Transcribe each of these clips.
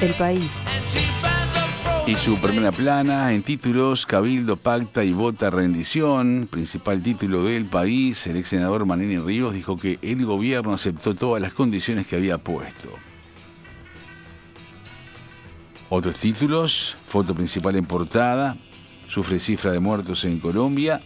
El País. Y su primera plana en títulos: Cabildo pacta y vota rendición. Principal título del País: el ex senador Manini Ríos dijo que el gobierno aceptó todas las condiciones que había puesto. Otros títulos: foto principal en portada: sufre cifra de muertos en Colombia.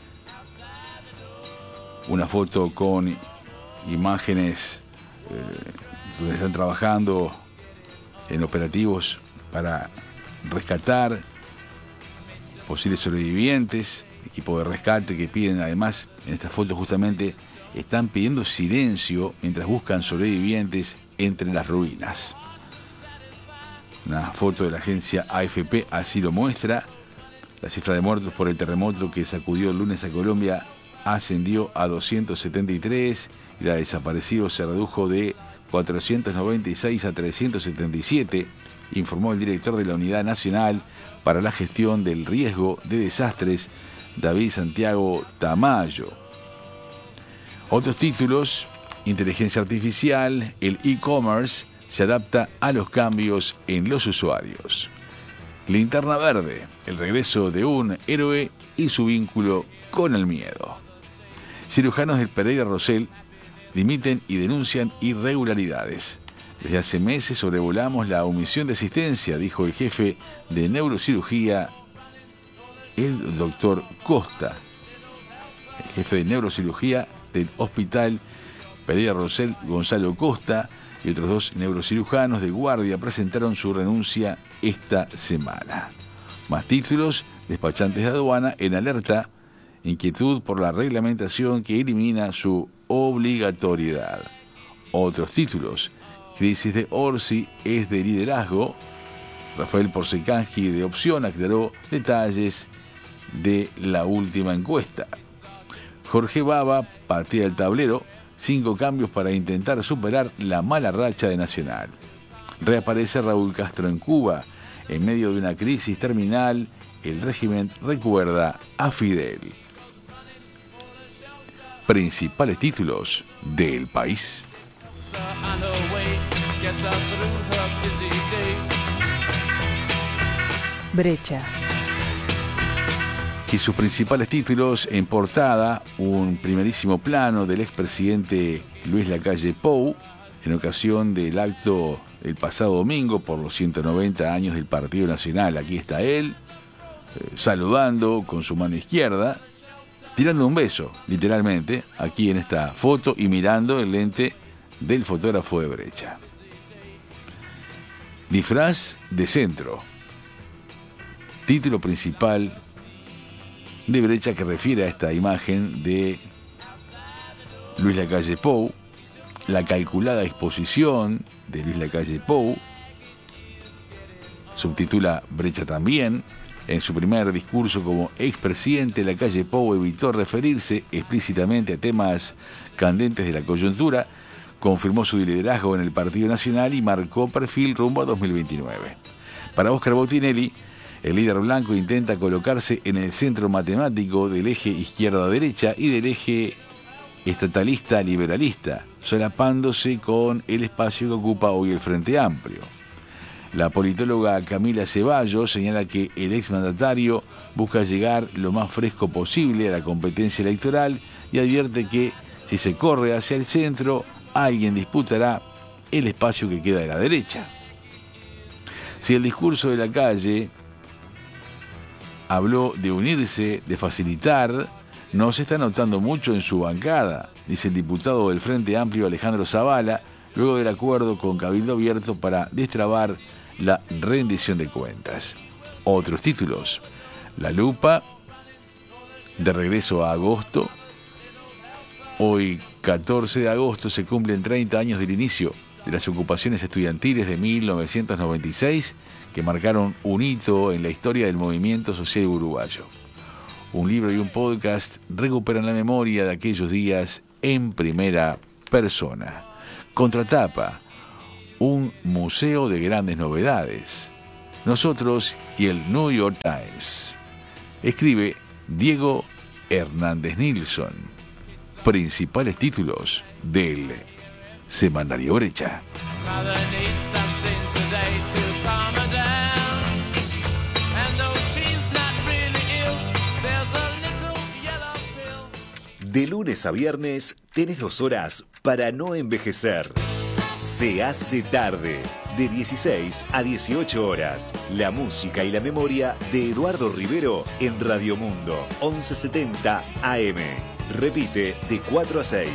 Una foto con imágenes donde están trabajando en operativos para rescatar posibles sobrevivientes, equipo de rescate que piden, además, en esta foto justamente, están pidiendo silencio mientras buscan sobrevivientes entre las ruinas. Una foto de la agencia AFP así lo muestra. La cifra de muertos por el terremoto que sacudió el lunes a Colombia ascendió a 273 y la de desaparecidos se redujo de 496 a 377, informó el director de la Unidad Nacional para la Gestión del Riesgo de Desastres, David Santiago Tamayo. Otros títulos: inteligencia artificial, el e-commerce se adapta a los cambios en los usuarios. Linterna Verde, el regreso de un héroe y su vínculo con el miedo. Cirujanos del Pereira Rosell dimiten y denuncian irregularidades. Desde hace meses sobrevolamos la omisión de asistencia, dijo el jefe de neurocirugía, el doctor Costa. El jefe de neurocirugía del Hospital Pereira Rosell, Gonzalo Costa, y otros 2 neurocirujanos de guardia presentaron su renuncia esta semana. Más títulos: despachantes de aduana en alerta, inquietud por la reglamentación que elimina su obligatoriedad. Otros títulos: crisis de Orsi es de liderazgo. Rafael Porcecanski de Opción aclaró detalles de la última encuesta. Jorge Baba patea el tablero, 5 cambios para intentar superar la mala racha de Nacional. Reaparece Raúl Castro en Cuba. En medio de una crisis terminal, el régimen recuerda a Fidel. Principales títulos del País. Brecha. Y sus principales títulos en portada: un primerísimo plano del expresidente Luis Lacalle Pou en ocasión del acto el pasado domingo por los 190 años del Partido Nacional. Aquí está él, saludando con su mano izquierda, tirando un beso, literalmente, aquí en esta foto, y mirando el lente del fotógrafo de Brecha. Disfraz de centro. Título principal de Brecha que refiere a esta imagen de Luis Lacalle Pou, la calculada exposición de Luis Lacalle Pou. Subtitula Brecha también: en su primer discurso como expresidente, Lacalle Pou evitó referirse explícitamente a temas candentes de la coyuntura, confirmó su liderazgo en el Partido Nacional y marcó perfil rumbo a 2029. Para Óscar Botinelli, el líder blanco intenta colocarse en el centro matemático del eje izquierda-derecha y del eje estatalista-liberalista, solapándose con el espacio que ocupa hoy el Frente Amplio. La politóloga Camila Ceballos señala que el exmandatario busca llegar lo más fresco posible a la competencia electoral y advierte que si se corre hacia el centro, alguien disputará el espacio que queda de la derecha. Si el discurso de Lacalle habló de unirse, de facilitar, no se está notando mucho en su bancada, dice el diputado del Frente Amplio Alejandro Zavala, luego del acuerdo con Cabildo Abierto para destrabar la rendición de cuentas. Otros títulos: La Lupa, de regreso a agosto. Hoy, 14 de agosto, se cumplen 30 años del inicio de las ocupaciones estudiantiles de 1996, que marcaron un hito en la historia del movimiento social uruguayo. Un libro y un podcast recuperan la memoria de aquellos días en primera persona. Contratapa, un museo de grandes novedades. Nosotros y el New York Times. Escribe Diego Hernández Nilsson. Principales títulos del Semanario Brecha. Mother needs something today to De lunes a viernes tenés 2 horas para no envejecer. Se hace tarde, de 16 a 18 horas. La música y la memoria de Eduardo Rivero en Radio Mundo, 1170 AM. Repite de 4 a 6.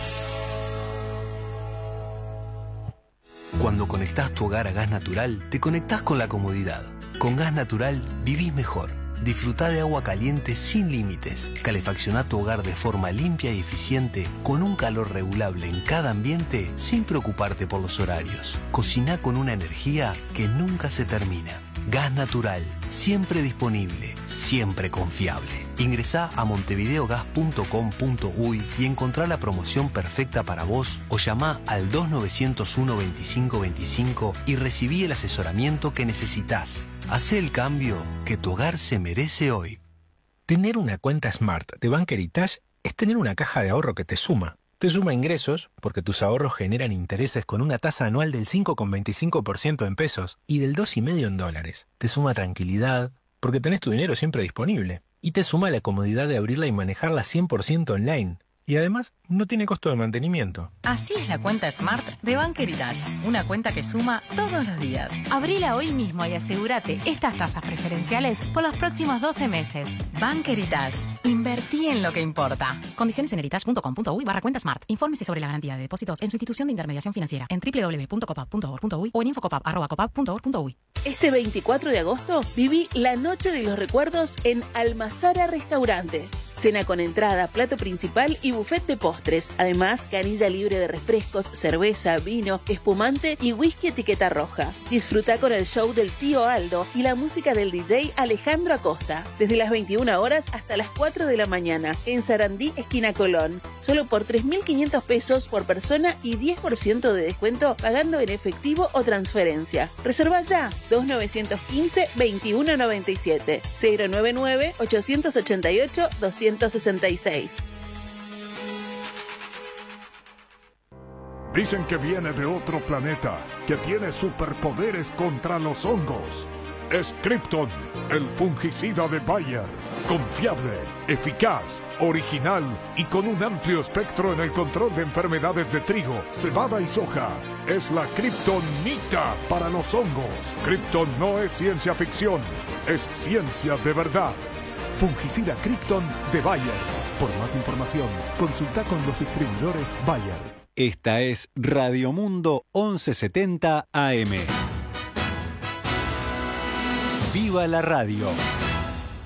Cuando conectás tu hogar a gas natural, te conectás con la comodidad. Con gas natural vivís mejor. Disfrutá de agua caliente sin límites. Calefaccioná tu hogar de forma limpia y eficiente, con un calor regulable en cada ambiente, sin preocuparte por los horarios. Cociná con una energía que nunca se termina. Gas natural, siempre disponible, siempre confiable. Ingresá a montevideogas.com.uy y encontrá la promoción perfecta para vos, o llamá al 2901-2525 y recibí el asesoramiento que necesitas. Hacé el cambio que tu hogar se merece hoy. Tener una cuenta Smart de Bank Heritage es tener una caja de ahorro que te suma. Te suma ingresos, porque tus ahorros generan intereses con una tasa anual del 5,25% en pesos y del 2,5% en dólares. Te suma tranquilidad, porque tenés tu dinero siempre disponible. Y te suma la comodidad de abrirla y manejarla 100% online. Y además, no tiene costo de mantenimiento. Así es la cuenta Smart de Bank Heritage. Una cuenta que suma todos los días. Abrila hoy mismo y asegúrate estas tasas preferenciales por los próximos 12 meses. Bank Heritage. Invertí en lo que importa. Condiciones en heritage.com.uy/cuenta Smart. Infórmese sobre la garantía de depósitos en su institución de intermediación financiera en www.copap.org.uy o en infocopap@copap.org.uy. Este 24 de agosto viví la Noche de los Recuerdos en Almazara Restaurante. Cena con entrada, plato principal y buffet de postres. Además, canilla libre de refrescos, cerveza, vino, espumante y whisky etiqueta roja. Disfruta con el show del tío Aldo y la música del DJ Alejandro Acosta. Desde las 21 horas hasta las 4 de la mañana. En Sarandí, esquina Colón. Solo por 3.500 pesos por persona y 10% de descuento pagando en efectivo o transferencia. Reserva ya. 2915-2197. 099-888-266. Dicen que viene de otro planeta, que tiene superpoderes contra los hongos. Es Krypton, el fungicida de Bayer. Confiable, eficaz, original y con un amplio espectro en el control de enfermedades de trigo, cebada y soja. Es la Kryptonita para los hongos. Krypton no es ciencia ficción, es ciencia de verdad. Fungicida Krypton de Bayer. Por más información, consulta con los distribuidores Bayer. Esta es Radio Mundo 1170 AM. ¡Viva la radio!